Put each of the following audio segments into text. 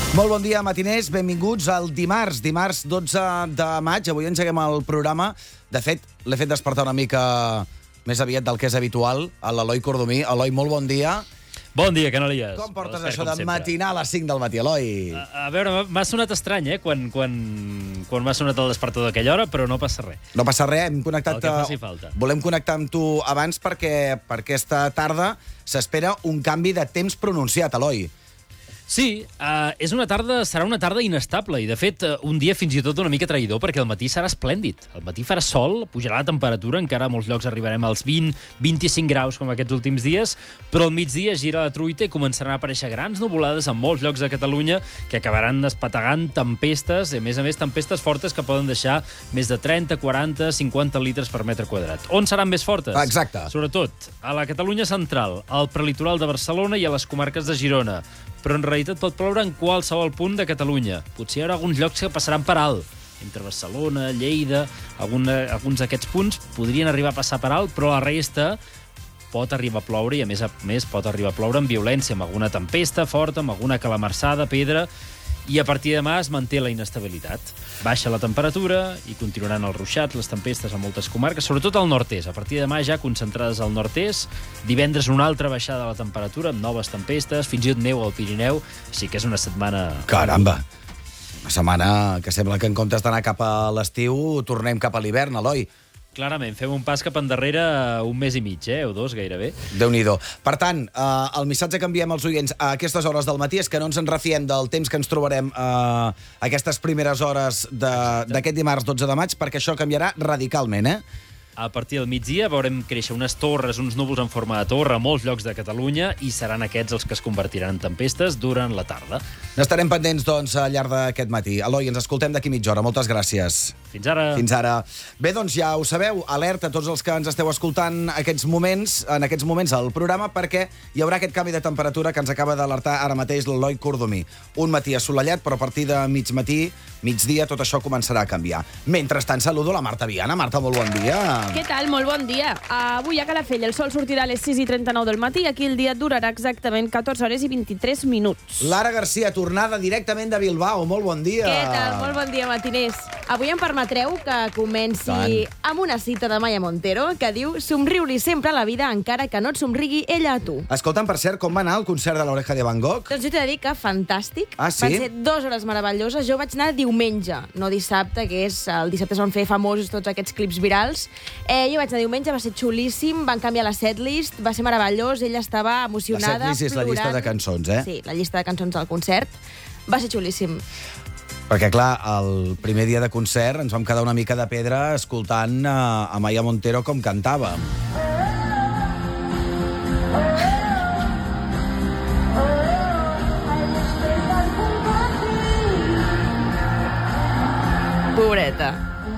Molt bon dia, matiners. Benvinguts al dimarts 12 de maig. Avui engeguem el programa. De fet, l'he fet despertar una mica més aviat del que és habitual, a l'Eloi Cordomí. Eloi, molt bon dia. Bon dia, Canalies. Com portes això de matinar a les 5 del matí, Eloi? A veure, m'ha sonat estrany, quan m'ha sonat el despertador d'aquella hora, però no passa res. No passa res, hem connectat... El que faci falta. Volem connectar amb tu abans perquè per aquesta tarda s'espera un canvi de temps pronunciat, Eloi. Sí, serà una tarda inestable i, de fet, un dia fins i tot una mica traïdor perquè el matí serà esplèndid. El matí farà sol, pujarà la temperatura, encara a molts llocs arribarem als 20-25 graus com aquests últims dies, però al migdia gira la truita i començaran a aparèixer grans nuvolades en molts llocs de Catalunya que acabaran despategant tempestes, i a més tempestes fortes que poden deixar més de 30, 40, 50 litres per metre quadrat. On seran més fortes? Exacte. Sobretot a la Catalunya central, al prelitoral de Barcelona i a les comarques de Girona. Però en realitat pot ploure en qualsevol punt de Catalunya. Potser hi haurà alguns llocs que passaran per alt. Entre Barcelona, Lleida, alguns d'aquests punts podrien arribar a passar per alt, però la resta pot arribar a ploure i, a més, pot arribar a ploure amb violència, amb alguna tempesta forta, amb alguna calamarsada, pedra, i a partir de demà es manté la inestabilitat. Baixa la temperatura i continuaran els ruixats, les tempestes a moltes comarques, sobretot al nord-est. A partir de demà ja concentrades al nord-est, divendres una altra baixada de la temperatura amb noves tempestes, fins i tot neu al Pirineu, així que és una setmana... Caramba! Una setmana que sembla que en comptes d'anar cap a l'estiu tornem cap a l'hivern, Eloi. Clarament, fem un pas cap endarrere un mes i mig, o dos, gairebé. Déu-n'hi-do. Per tant, el missatge que enviem als oients a aquestes hores del matí és que no ens en refiem del temps que ens trobarem aquestes primeres hores d'aquest dimarts 12 de maig, perquè això canviarà radicalment, A partir del migdia veurem créixer unes torres, uns núvols en forma de torre a molts llocs de Catalunya i seran aquests els que es convertiran en tempestes durant la tarda. N'estarem pendents, doncs, al llarg d'aquest matí. Eloi, ens escoltem d'aquí mitja hora. Moltes gràcies. Fins ara. Fins ara. Bé, doncs ja ho sabeu, alerta a tots els que ens esteu escoltant en aquests moments al programa, perquè hi haurà aquest canvi de temperatura que ens acaba d'alertar ara mateix l'Eloi Cordomí. Un matí assolellat, però a partir de migdia, tot això començarà a canviar. Mentrestant, saludo la Marta Viana. Marta, molt bon dia. Què tal? Molt bon dia. Avui a Calafell el sol sortirà a les 6:39 del matí i aquí el dia durarà exactament 14 hores i 23 minuts. Lara Garcia, tornada directament de Bilbao. Molt bon dia. Què tal? Molt bon dia, matiners. Avui em permetreu que comenci amb una cita de Maya Montero que diu: somriu-li sempre a la vida encara que no et somrigui ella a tu. Escolta'm, per cert, com va anar el concert de l'Oreja de Van Gogh? Doncs jo t'he de dir que fantàstic. Ah, sí? Van ser 2 hores meravelloses. Jo vaig anar diumenge, no dissabte, que és el dissabte es van fer famosos tots aquests clips virals. Jo vaig anar diumenge, va ser xulíssim, van canviar la setlist, va ser meravellós, ella estava emocionada, La setlist és la llista de cançons, Sí, la llista de cançons del concert. Va ser xulíssim. Perquè, clar, el primer dia de concert ens vam quedar una mica de pedra escoltant a Maya Montero com cantava. Pobreta.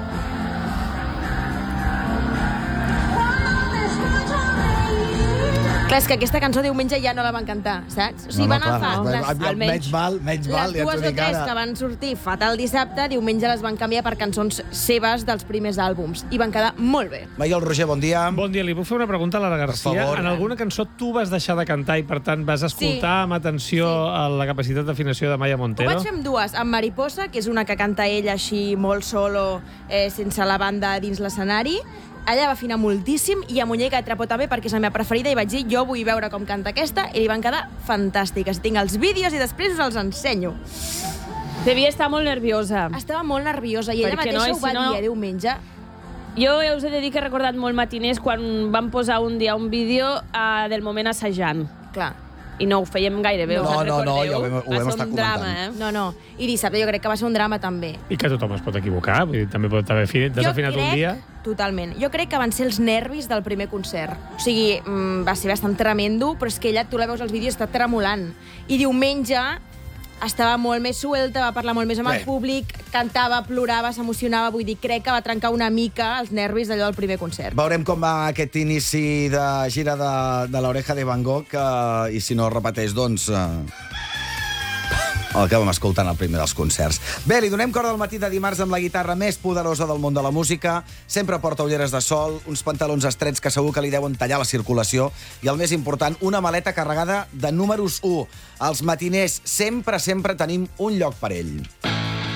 Clar, és que aquesta cançó diumenge ja no la van cantar, saps? O sigui, van agafar Menys mal, les ja dues o tres que van sortir fatal dissabte, diumenge les van canviar per cançons seves dels primers àlbums. I van quedar molt bé. Maiol Roger, bon dia. Bon dia, li puc fer una pregunta a la Garcia? favor. En alguna cançó tu vas deixar de cantar i, per tant, vas escoltar amb atenció la capacitat d'afinació de Maya Montero? Ho vaig fer amb dues. Amb Mariposa, que és una que canta ella així molt solo, sense la banda dins l'escenari. Ella va afinar moltíssim, i a Muñeca de Trapo també, perquè és la meva preferida, i vaig dir, jo vull veure com canta aquesta, i li van quedar fantàstiques. Tinc els vídeos i després us els ensenyo. Devia estar molt nerviosa. Estava molt nerviosa, i ella Perquè mateixa ho va dir diumenge. Jo us he de dir que he recordat molt matiners quan vam posar un dia un vídeo del moment assajant. Clar. I no ho fèiem gaire bé, us en recordeu? ja ho vam Va estar ser un drama, comentant. No. I dissabte jo crec que va ser un drama també. I que tothom es pot equivocar, vull dir, també pot haver desafinat un dia. Totalment. Jo crec que van ser els nervis del primer concert. O sigui, va ser bastant tremendo, però és que ella, tu la veus als vídeos, està tremolant. I diumenge estava molt més suelta, va parlar molt més amb el públic, cantava, plorava, s'emocionava, vull dir, crec que va trencar una mica els nervis d'allò del primer concert. Veurem com va aquest inici de gira de l'Oreja de Van Gogh, i si no es repeteix, doncs... el que vam escoltant al primer dels concerts. Bé, li donem corda al matí de dimarts amb la guitarra més poderosa del món de la música. Sempre porta ulleres de sol, uns pantalons estrets que segur que li deuen tallar la circulació i, el més important, una maleta carregada de números 1. Els matiners sempre tenim un lloc per ell.